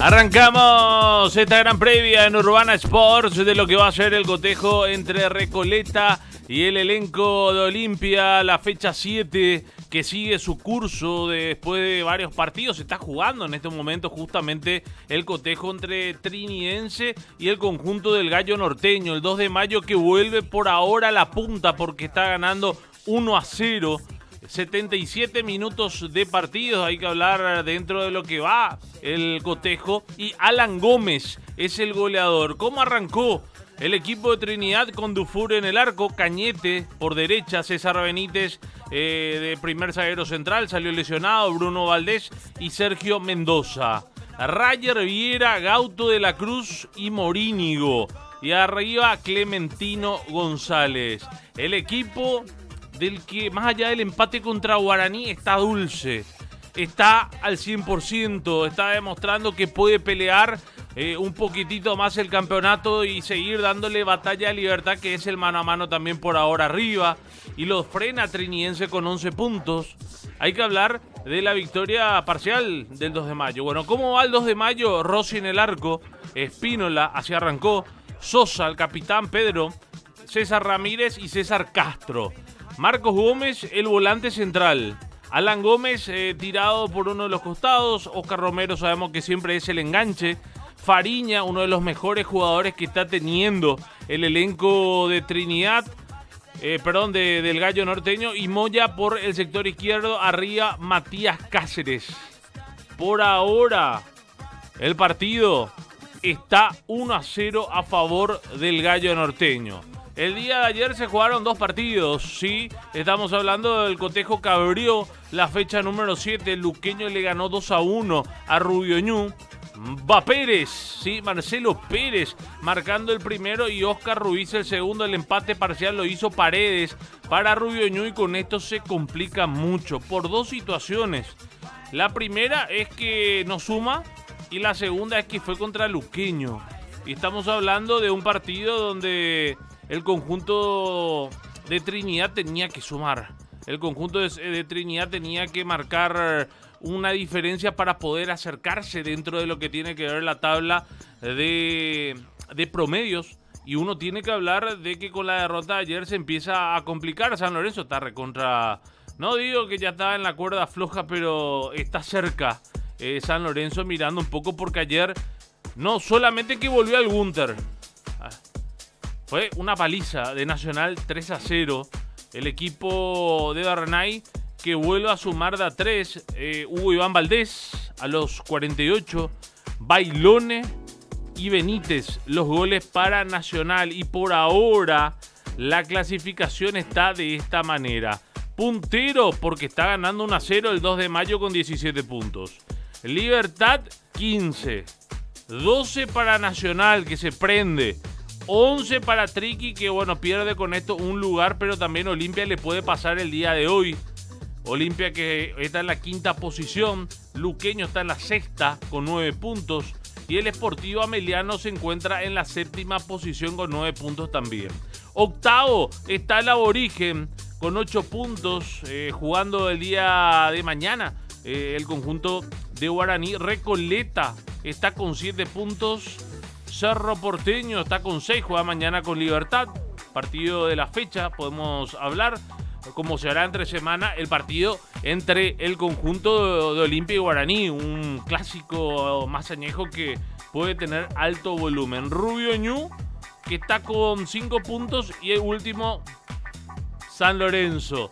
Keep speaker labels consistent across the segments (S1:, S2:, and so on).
S1: Arrancamos esta gran previa en Urbana Sports de lo que va a ser el cotejo entre Recoleta y el elenco de Olimpia, la fecha 7 que sigue su curso después de varios partidos. Se está jugando en este momento justamente el cotejo entre Trinidense y el conjunto del Gallo Norteño, el 2 de mayo que vuelve por ahora a la punta porque está ganando 1-0. 77 minutos de partido, hay que hablar dentro de lo que va el cotejo. Y Alan Gómez es el goleador. ¿Cómo arrancó el equipo de Trinidad con Dufour en el arco? Cañete por derecha, César Benítez de primer zaguero central, salió lesionado, Bruno Valdés y Sergio Mendoza. Rayer Viera, Gauto de la Cruz y Morínigo. Y arriba Clementino González. El equipo del que más allá del empate contra Guaraní está dulce, está al 100%, está demostrando que puede pelear un poquitito más el campeonato y seguir dándole batalla a Libertad, que es el mano a mano también por ahora arriba, y lo frena Trinidense con 11 puntos. Hay que hablar de la victoria parcial del 2 de mayo. Bueno, ¿cómo va el 2 de mayo? Rossi en el arco, Espínola, así arrancó, Sosa, el capitán Pedro, César Ramírez y César Castro. Marcos Gómez, el volante central. Alan Gómez tirado por uno de los costados. Oscar Romero sabemos que siempre es el enganche. Fariña, uno de los mejores jugadores que está teniendo el elenco de Trinidad. Del Gallo Norteño. Y Moya por el sector izquierdo. Arriba Matías Cáceres. Por ahora el partido está 1-0 a favor del Gallo Norteño. El día de ayer se jugaron dos partidos, sí, estamos hablando del cotejo que abrió la fecha número 7, el luqueño le ganó 2-1 a Rubioñú. Va Pérez, sí, Marcelo Pérez marcando el primero y Oscar Ruiz el segundo. El empate parcial lo hizo Paredes para Rubioñú y con esto se complica mucho por dos situaciones. La primera es que no suma y la segunda es que fue contra Luqueño. Y estamos hablando de un partido donde el conjunto de Trinidad tenía que sumar. El conjunto de Trinidad tenía que marcar una diferencia para poder acercarse dentro de lo que tiene que ver la tabla de promedios. Y uno tiene que hablar de que con la derrota de ayer se empieza a complicar. San Lorenzo está recontra... No digo que ya está en la cuerda floja, pero está cerca San Lorenzo mirando un poco porque ayer no solamente que volvió al Gunter. Fue una paliza de Nacional 3-0. El equipo de Darnay que vuelve a sumar de a 3. Hugo Iván Valdés a los 48. Bailone y Benítez los goles para Nacional. Y por ahora la clasificación está de esta manera. Puntero porque está ganando 1-0 el 2 de mayo con 17 puntos. Libertad 15. 12 para Nacional que se prende. 11 para Triqui, que bueno, pierde con esto un lugar, pero también Olimpia le puede pasar el día de hoy. Olimpia que está en la quinta posición, Luqueño está en la sexta con 9 puntos y el Sportivo Ameliano se encuentra en la séptima posición con 9 puntos también. Octavo está el Aborigen con 8 puntos, jugando el día de mañana el conjunto de Guaraní. Recoleta está con 7 puntos. Cerro Porteño está con 6, juega mañana con Libertad. Partido de la fecha, podemos hablar, como se hará entre semana, el partido entre el conjunto de Olimpia y Guaraní. Un clásico más añejo que puede tener alto volumen. Rubioñú, que está con 5 puntos. Y el último, San Lorenzo.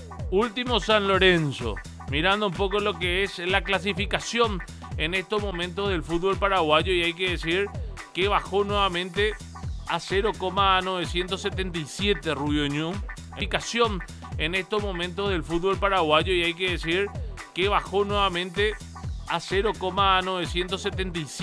S1: Mirando un poco lo que es la clasificación en estos momentos del fútbol paraguayo. Y hay que decir que bajó nuevamente a 0,977 Rubioñú. Clasificación en estos momentos del fútbol paraguayo y hay que decir que bajó nuevamente a 0,977.